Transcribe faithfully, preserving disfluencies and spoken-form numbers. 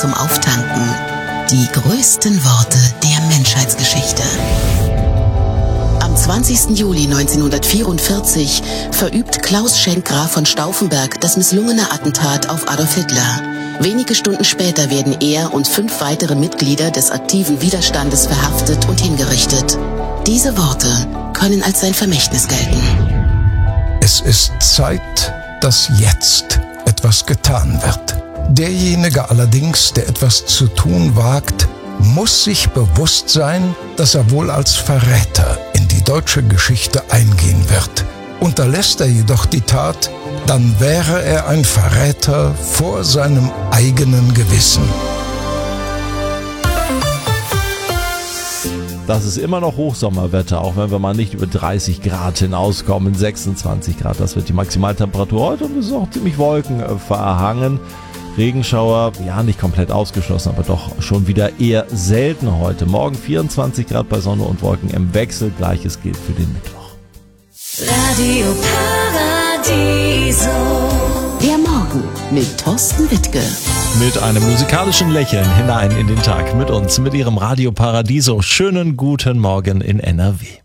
zum Auftanken. Die größten Worte der Menschheitsgeschichte. Am zwanzigsten Juli neunzehnhundertvierundvierzig verübt Klaus Schenk Graf von Stauffenberg das misslungene Attentat auf Adolf Hitler. Wenige Stunden später werden er und fünf weitere Mitglieder des aktiven Widerstandes verhaftet und hingerichtet. Diese Worte können als sein Vermächtnis gelten. Es ist Zeit, dass jetzt etwas getan wird. Derjenige allerdings, der etwas zu tun wagt, muss sich bewusst sein, dass er wohl als Verräter in die deutsche Geschichte eingehen wird. Unterlässt er jedoch die Tat, dann wäre er ein Verräter vor seinem eigenen Gewissen. Das ist immer noch Hochsommerwetter, auch wenn wir mal nicht über dreißig Grad hinauskommen. sechsundzwanzig Grad, das wird die Maximaltemperatur heute und es ist auch ziemlich wolkenverhangen. Regenschauer, ja, nicht komplett ausgeschlossen, aber doch schon wieder eher selten heute. Morgen vierundzwanzig Grad bei Sonne und Wolken im Wechsel. Gleiches gilt für den Mittwoch. Radio Paradiso. Der Morgen mit Thorsten Wittke. Mit einem musikalischen Lächeln hinein in den Tag mit uns, mit Ihrem Radio Paradiso. Schönen guten Morgen in N R W.